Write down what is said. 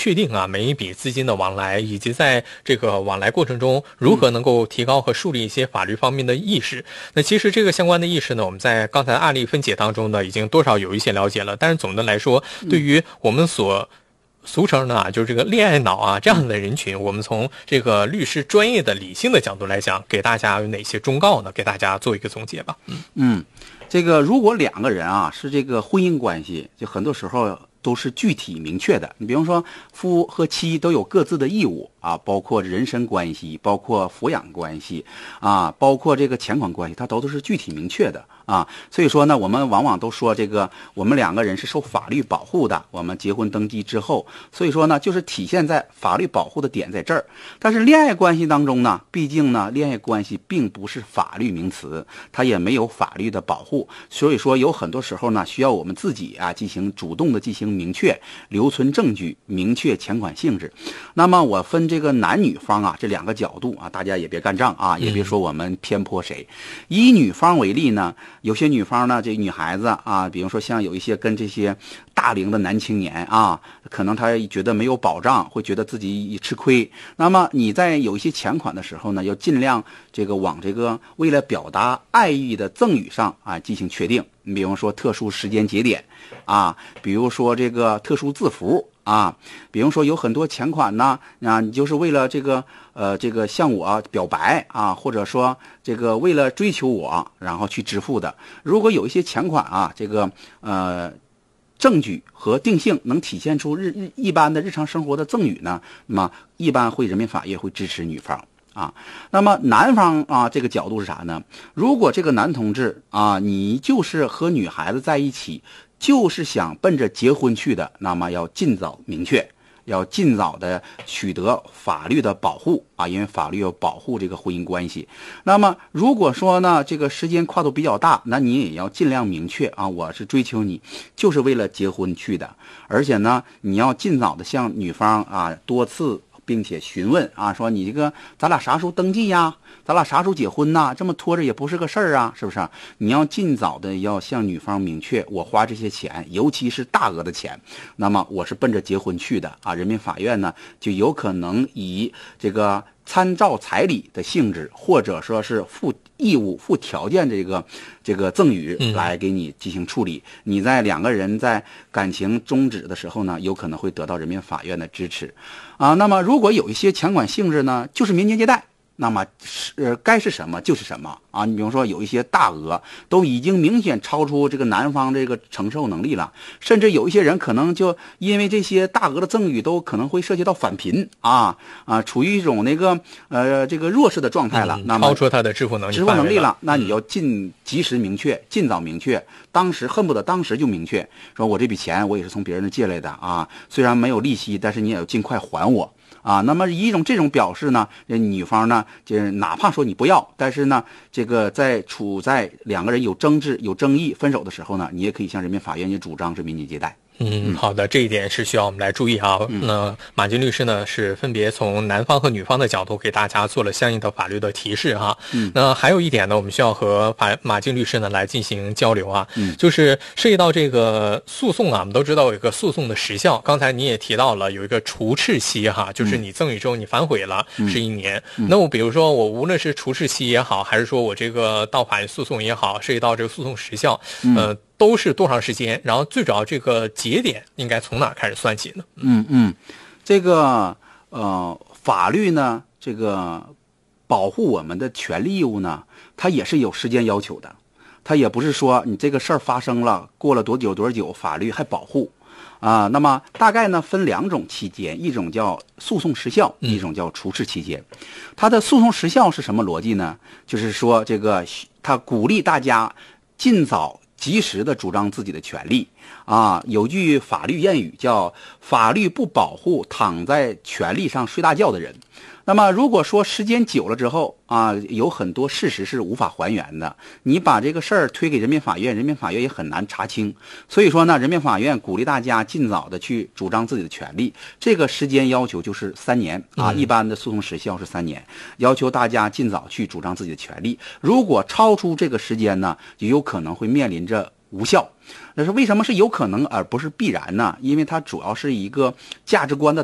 确定啊每一笔资金的往来，以及在这个往来过程中如何能够提高和树立一些法律方面的意识。那其实这个相关的意识呢，我们在刚才案例分解当中呢，已经多少有一些了解了。但是总的来说，对于我们所俗称的就是这个恋爱脑啊这样的人群，我们从这个律师专业的理性的角度来讲，给大家有哪些忠告呢？给大家做一个总结吧。 这个如果两个人啊是这个婚姻关系，就很多时候都是具体明确的。你比方说夫和妻都有各自的义务啊，包括人身关系，包括抚养关系啊，包括这个钱款关系，它都是具体明确的啊。所以说呢，我们往往都说这个我们两个人是受法律保护的，我们结婚登记之后，所以说呢，就是体现在法律保护的点在这儿。但是恋爱关系当中呢，毕竟呢，恋爱关系并不是法律名词，它也没有法律的保护，所以说有很多时候呢，需要我们自己啊主动的进行明确留存证据，明确钱款性质。那么我分这个男女方啊这两个角度啊，大家也别干仗啊，也别说我们偏颇谁。以女方为例呢，有些女方呢，这女孩子啊，比如说像有一些跟这些大龄的男青年啊，可能他觉得没有保障，会觉得自己吃亏。那么你在有一些钱款的时候呢，要尽量这个往这个为了表达爱意的赠与上啊进行确定。你比方说特殊时间节点啊，比如说这个特殊字符啊，比如说有很多钱款呢啊，你就是为了这个向我表白啊，或者说这个为了追求我然后去支付的。如果有一些钱款啊，这个证据和定性能体现出一般的日常生活的赠与呢，那么一般人民法院会支持女方啊。那么男方啊，这个角度是啥呢？如果这个男同志啊，你就是和女孩子在一起，就是想奔着结婚去的，那么要尽早明确，要尽早的取得法律的保护啊，因为法律要保护这个婚姻关系。那么如果说呢，这个时间跨度比较大，那你也要尽量明确啊，我是追求你，就是为了结婚去的。而且呢，你要尽早的向女方啊多次并且询问啊，说你这个咱俩啥时候登记呀？咱俩啥时候结婚呐？这么拖着也不是个事儿啊，是不是啊？你要尽早的要向女方明确，我花这些钱，尤其是大额的钱，那么我是奔着结婚去的啊。人民法院呢，就有可能以这个参照彩礼的性质，或者说是附义务、附条件这个赠与来给你进行处理。你在两个人在感情终止的时候呢，有可能会得到人民法院的支持啊。那么如果有一些钱款性质呢，就是民间借贷，那么该是什么就是什么啊！你比如说有一些大额都已经明显超出这个男方这个承受能力了，甚至有一些人可能就因为这些大额的赠与都可能会涉及到返贫处于一种这个弱势的状态了，那么超出他的支付能力了，那你要及时明确，尽早明确，恨不得当时就明确，说我这笔钱我也是从别人那借来的啊，虽然没有利息，但是你也要尽快还我。啊，那么以这种表示呢，女方呢，就是哪怕说你不要，但是呢，这个处在两个人有争执、有争议、分手的时候呢，你也可以向人民法院去主张是民间借贷。 好的，这一点是需要我们来注意啊。那马军律师呢，是分别从男方和女方的角度给大家做了相应的法律的提示哈。那还有一点呢，我们需要和马军律师呢来进行交流啊。就是涉及到这个诉讼啊，我们都知道有一个诉讼的时效，刚才你也提到了有一个除斥期哈，就是你赠与之后你反悔了是1年。那我比如说我无论是除斥期也好，还是说我这个到法院诉讼也好，涉及到这个诉讼时效，都是多长时间？然后最主要这个节点应该从哪开始算起呢？ 这个法律呢，这个保护我们的权利义务呢，它也是有时间要求的。它也不是说你这个事儿发生了，过了多久，法律还保护啊。那么大概呢分2种期间，一种叫诉讼时效，一种叫除斥期间。它的诉讼时效是什么逻辑呢？就是说这个它鼓励大家尽早及时的主张自己的权利啊。有句法律谚语叫法律不保护躺在权利上睡大觉的人。那么如果说时间久了之后啊，有很多事实是无法还原的，你把这个事儿推给人民法院，人民法院也很难查清。所以说呢，人民法院鼓励大家尽早的去主张自己的权利，这个时间要求就是3年啊，一般的诉讼时效是3年，要求大家尽早去主张自己的权利。如果超出这个时间呢，就有可能会面临着无效。但是为什么是有可能而不是必然呢？因为它主要是一个价值观的